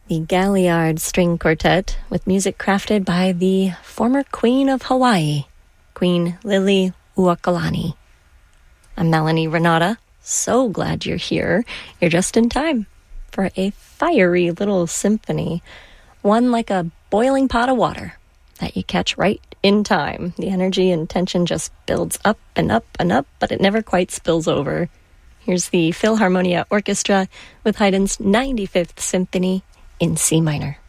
The Galliard String Quartet, with music crafted by the former Queen of Hawaii, Queen Lili Uokalani. I'm Melanie Renata. So glad you're here. You're just in time for a fiery little symphony, one like a boiling pot of water that you catch right in time. The energy and tension just builds up and up and up, but it never quite spills over. Here's the Philharmonia Orchestra with Haydn's 95th Symphony in C minor.